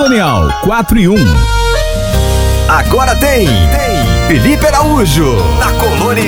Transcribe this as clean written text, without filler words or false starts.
Colonial 4 e 1. Agora tem Felipe Araújo na Colonial.